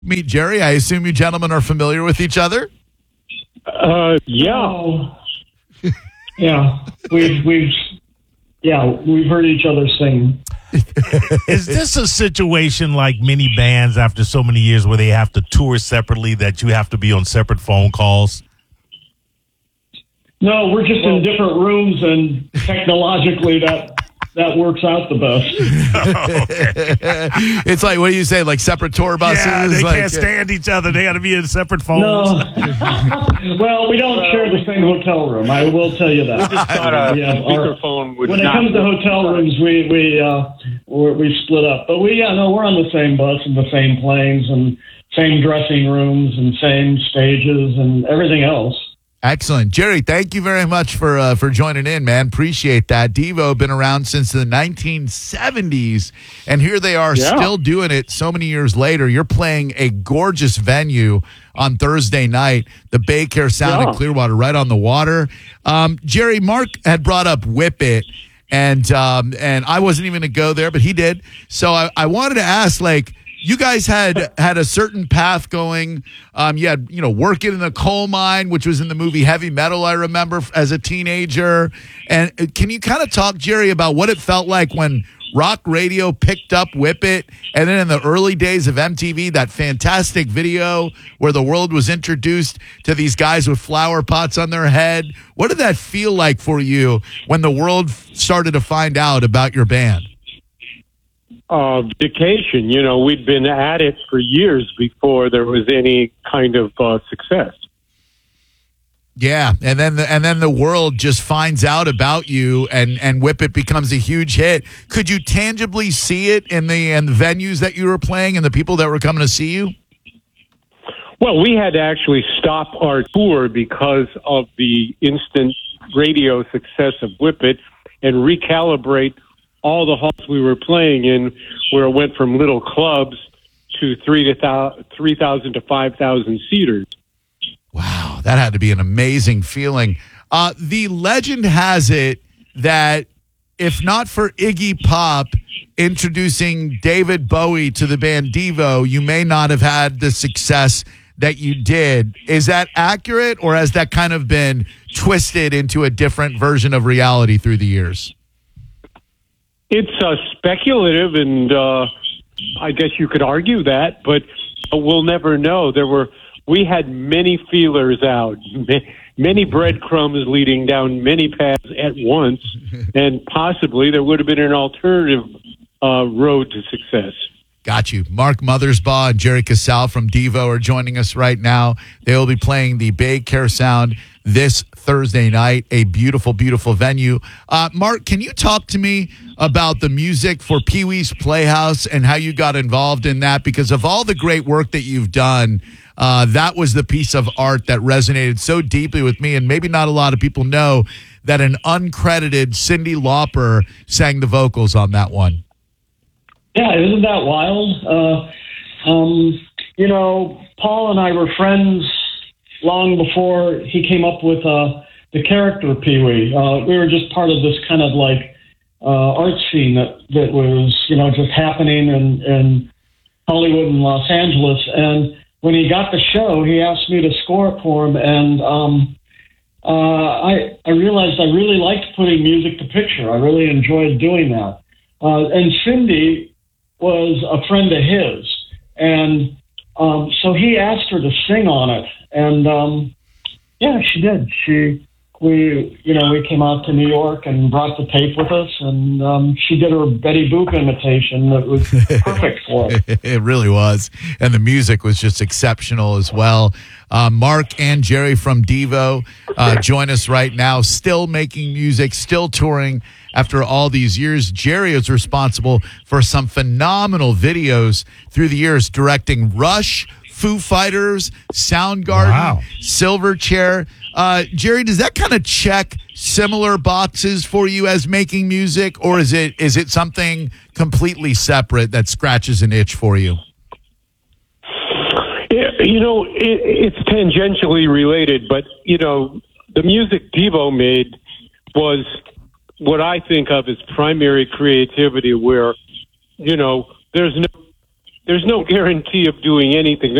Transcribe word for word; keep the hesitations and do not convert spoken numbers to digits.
Meet Jerry. I assume you gentlemen are familiar with each other? Uh, yeah. Oh, yeah. We've, we've, yeah, we've heard each other sing. Is this a situation like many bands after so many years where they have to tour separately that you have to be on separate phone calls? No, we're just in different rooms, and technologically that that works out the best. It's like, what do you say, like separate tour buses? Yeah, they like, can't stand each other. They got to be in separate phones. No. Well, we don't share the same hotel room. I will tell you that. Thought a We have our- speakerphone would when it not comes to work. hotel rooms, we we uh we're, we split up. But we yeah no, we're on the same bus and the same planes and same dressing rooms and same stages and everything else. Excellent. Jerry, thank you very much for uh, for joining in, man. Appreciate that. Devo been around since the nineteen seventies, and here they are Yeah. still doing it so many years later. You're playing a gorgeous venue on Thursday night, the Bay Care Sound Yeah. in Clearwater, right on the water. Um, Jerry, Mark had brought up Whip It, and um, and I wasn't even going to go there, but he did. So I, I wanted to ask, like, you guys had had a certain path going. Um, you had, you know, working in the coal mine, which was in the movie Heavy Metal, I remember, f- as a teenager. And uh, can you kind of talk, Jerry, about what it felt like when rock radio picked up Whip It, and then in the early days of M T V, that fantastic video where the world was introduced to these guys with flower pots on their head? What did that feel like for you when the world f- started to find out about your band? Uh, vacation. You know, we'd been at it for years before there was any kind of uh, success. Yeah, and then the, and then the world just finds out about you, and, and Whip It becomes a huge hit. Could you tangibly see it in the in the venues that you were playing and the people that were coming to see you? Well, we had to actually stop our tour because of the instant radio success of Whip It and recalibrate all the halls we were playing in, where it went from little clubs to three to thou- three thousand to five thousand seaters. Wow, that had to be an amazing feeling. Uh, the legend has it that if not for Iggy Pop introducing David Bowie to the band Devo, you may not have had the success that you did. Is that accurate, or has that kind of been twisted into a different version of reality through the years? It's uh, speculative, and uh, I guess you could argue that, but we'll never know. There were we had many feelers out, many breadcrumbs leading down many paths at once, and possibly there would have been an alternative uh, road to success. Got you. Mark Mothersbaugh and Jerry Casale from Devo are joining us right now. They will be playing the Bay Care Sound this Thursday night, a beautiful, beautiful venue. Uh, Mark, can you talk to me about the music for Pee Wee's Playhouse and how you got involved in that? Because of all the great work that you've done, uh, that was the piece of art that resonated so deeply with me, and maybe not a lot of people know that an uncredited Cyndi Lauper sang the vocals on that one. Yeah, isn't that wild? Uh, um, you know, Paul and I were friends long before he came up with uh, the character Pee Wee. Uh, we were just part of this kind of like uh, art scene that, that was, you know, just happening in, in Hollywood and Los Angeles. And when he got the show, he asked me to score it for him. And um, uh, I, I realized I really liked putting music to picture. I really enjoyed doing that. Uh, and Cyndi was a friend of his. And um, so he asked her to sing on it. And, um, yeah, she did. She, we, you know, we came out to New York and brought the tape with us, and um, she did her Betty Boop imitation that was perfect for it. It really was. And the music was just exceptional as well. Uh, Mark and Jerry from Devo uh, join us right now, still making music, still touring after all these years. Jerry is responsible for some phenomenal videos through the years, directing Rush, Foo Fighters, Soundgarden, Wow. Silverchair. Uh, Jerry, does that kind of check similar boxes for you as making music, or is it is it something completely separate that scratches an itch for you? Yeah, you know, it, it's tangentially related, but, you know, the music Devo made was what I think of as primary creativity, where, you know, there's no there's no guarantee of doing anything.